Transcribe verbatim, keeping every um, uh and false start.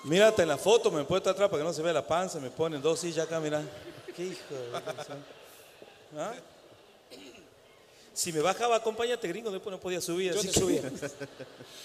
Mírate en la foto, me puesto atrás para que no se vea la panza, me ponen dos sillas acá, mira. Qué hijo de... ¿Ah? Si me bajaba, acompáñate, gringo, después no podía subir. Yo Así te que... subía.